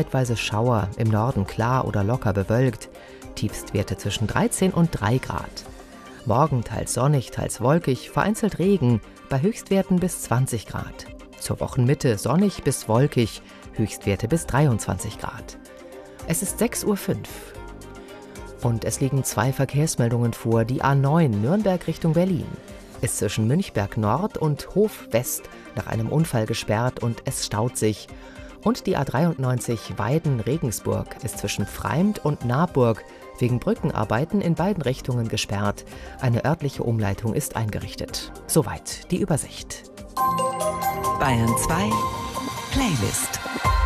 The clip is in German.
zeitweise Schauer, im Norden klar oder locker bewölkt. Tiefstwerte zwischen 13 und 3 Grad. Morgen teils sonnig, teils wolkig, vereinzelt Regen, bei Höchstwerten bis 20 Grad. Zur Wochenmitte sonnig bis wolkig, Höchstwerte bis 23 Grad. Es ist 6:05 Uhr. Und es liegen 2 Verkehrsmeldungen vor. Die A9 Nürnberg Richtung Berlin ist zwischen Münchberg Nord und Hof West nach einem Unfall gesperrt und es staut sich. Und die A93 Weiden-Regensburg ist zwischen Freimd und Naburg wegen Brückenarbeiten in beiden Richtungen gesperrt. Eine örtliche Umleitung ist eingerichtet. Soweit die Übersicht. Bayern 2 Playlist.